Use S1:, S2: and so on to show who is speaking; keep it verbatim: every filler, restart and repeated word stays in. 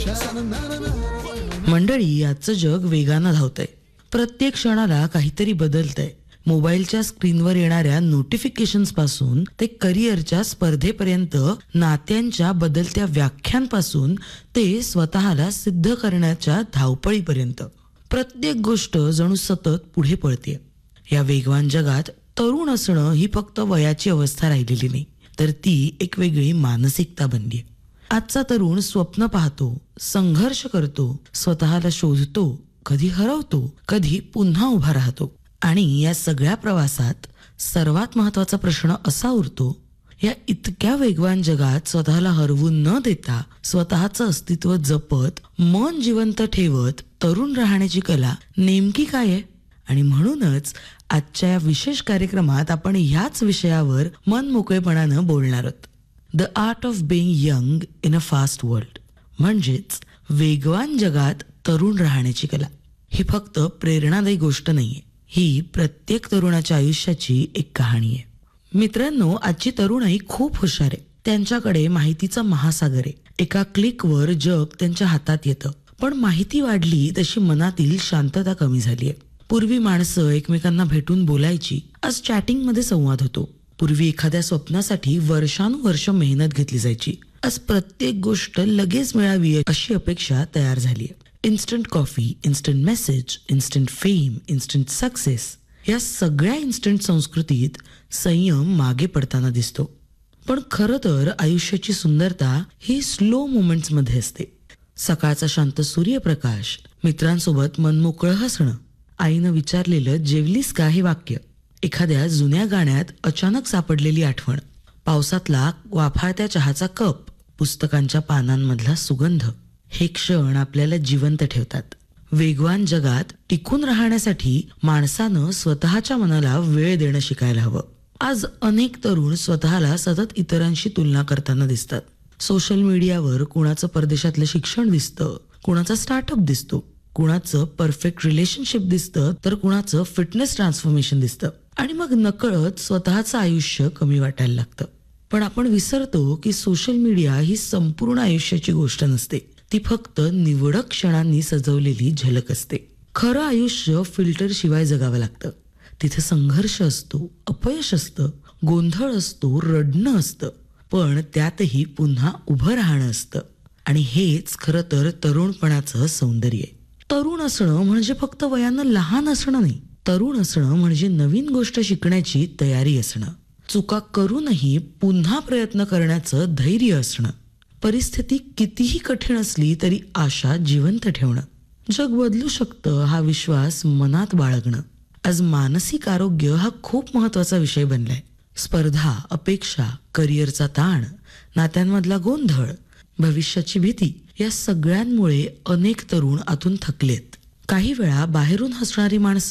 S1: मंडळी, आजचं जग वेगानं धावतंय. प्रत्येक क्षणाला काहीतरी बदलतंय. मोबाईलच्या स्क्रीनवर येणाऱ्या नोटिफिकेशन्स पासून ते करिअरच्या स्पर्धेपर्यंत, नात्यांच्या बदलत्या व्याख्यांपासून ते स्वतःला सिद्ध करण्याच्या धावपळीपर्यंत प्रत्येक गोष्ट जणू सतत पुढे पळते. या वेगवान जगात तरुण असणं ही फक्त वयाची अवस्था राहिलेली नाही, तर ती एक वेगळी मानसिकता बनली. आजचा तरुण स्वप्न पाहतो, संघर्ष करतो, स्वतःला शोधतो, कधी हरवतो, कधी पुन्हा उभा राहतो. आणि या सगळ्या प्रवासात सर्वात महत्वाचा प्रश्न असा उरतो, या इतक्या वेगवान जगात स्वतःला हरवून न देता स्वतःचं अस्तित्व जपत, मन जिवंत ठेवत तरुण राहण्याची कला नेमकी काय आहे? आणि म्हणूनच आजच्या या विशेष कार्यक्रमात आपण ह्याच विषयावर मन मोकळेपणानं बोलणार आहोत. The art of being young in a first world, म्हणजेच वेगवान जगात तरुण राहण्याची कला. ही फक्त प्रेरणादायी गोष्ट नाहीये, ही प्रत्येक तरुणाच्या आयुष्याची एक कहाणी आहे. मित्रांनो, आजची तरुणाई खूप हुशार आहे. त्यांच्याकडे माहितीचा महासागर आहे. एका क्लिकवर जग त्यांच्या हातात येतं. पण माहिती वाढली तशी मनातील शांतता कमी झाली आहे. पूर्वी माणसं एकमेकांना भेटून बोलायची, आज चॅटिंग मध्ये संवाद होतो. पूर्वी एखाद्या स्वप्नासाठी वर्षानुवर्ष मेहनत घेतली जायची, आज प्रत्येक गोष्ट लगेच मिळावी अशी अपेक्षा तयार झाली आहे. Instant coffee, instant message, instant fame, instant success, या सगळ्या इन्स्टंट संस्कृतीत संयम मागे पडताना दिसतो. पण खरं तर आयुष्याची सुंदरता ही स्लो मोमेंट्स मध्ये असते. सकाळचा शांत सूर्यप्रकाश, मित्रांसोबत मनमोकळं हसणं, आईनं विचारलेलं जेवलीस का हे वाक्य, एखाद्या जुन्या गाण्यात अचानक सापडलेली आठवण, पावसातला वाफाळत्या चहाचा कप, पुस्तकांच्या पानांमधला सुगंध, हे क्षण आपल्याला जिवंत ठेवतात. वेगवान जगात टिकून राहण्यासाठी माणसानं स्वतःच्या मनाला वेळ देणं शिकायला हवं. आज अनेक तरुण स्वतःला सतत इतरांशी तुलना करताना दिसतात. सोशल मीडियावर कुणाचं परदेशातलं शिक्षण दिसतं, कुणाचा स्टार्टअप दिसतो, कुणाचं परफेक्ट रिलेशनशिप दिसतं, तर कुणाचं फिटनेस ट्रान्सफॉर्मेशन दिसतं. आणि मग नकळत स्वतःचं आयुष्य कमी वाटायला लागतं. पण आपण विसरतो की सोशल मीडिया ही संपूर्ण आयुष्याची गोष्ट नसते. ती फक्त निवडक क्षणांनी सजवलेली झलक असते. खरं आयुष्य फिल्टर शिवाय जगावं लागतं. तिथे संघर्ष असतो, अपयश असतं, गोंधळ असतो, रडणं असतं, पण त्यातही पुन्हा उभं राहणं असतं. आणि हेच खरं तर तरुणपणाचं सौंदर्य आहे. तरुण असणं म्हणजे फक्त वयानं लहान असणं नाही. तरुण असणं म्हणजे नवीन गोष्ट शिकण्याची तयारी असणं, चुका करूनही पुन्हा प्रयत्न करण्याचं धैर्य असणं, परिस्थिती कितीही कठीण असली तरी आशा जिवंत ठेवणं, जग बदलू शकतं हा विश्वास मनात बाळगणं. आज मानसिक आरोग्य हा खूप महत्वाचा विषय बनलाय. स्पर्धा, अपेक्षा, करिअरचा ताण, नात्यांमधला गोंधळ, भविष्याची भीती, या सगळ्यांमुळे अनेक तरुण आतून थकलेत. काही वेळा बाहेरून हसणारी माणसं